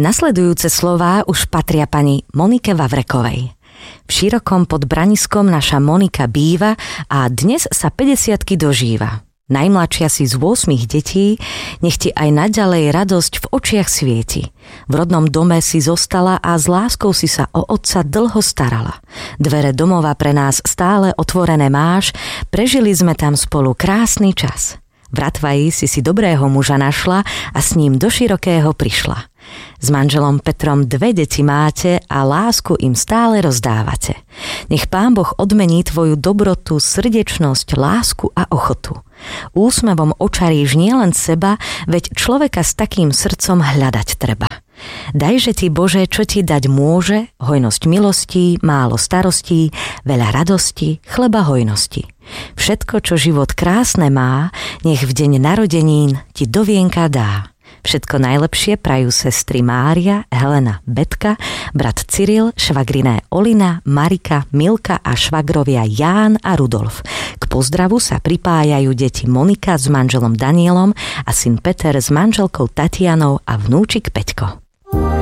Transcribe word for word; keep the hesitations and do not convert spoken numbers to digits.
Nasledujúce slová už patria pani Monike Vavrekovej. V Širokom pod Braniskom naša Monika býva a dnes sa päťdesiatky dožíva. Najmladšia si z ôsmich detí, nech ti aj naďalej radosť v očiach svieti. V rodnom dome si zostala a s láskou si sa o otca dlho starala. Dvere domova pre nás stále otvorené máš, prežili sme tam spolu krásny čas. V Ratvaji si si dobrého muža našla a s ním do Širokého prišla. S manželom Petrom dve deti máte a lásku im stále rozdávate. Nech Pán Boh odmení tvoju dobrotu, srdečnosť, lásku a ochotu. Úsmevom očaríš nielen seba, veď človeka s takým srdcom hľadať treba. Dajže ti, Bože, čo ti dať môže, hojnosť milostí, málo starostí, veľa radosti, chleba hojnosti. Všetko, čo život krásne má, nech v deň narodenín ti do vienka dá. Všetko najlepšie prajú sestry Mária, Helena, Betka, brat Cyril, švagriné Olina, Marika, Milka a švagrovia Ján a Rudolf. K pozdravu sa pripájajú deti Monika s manželom Danielom a syn Peter s manželkou Tatianou a vnúčik Peťko.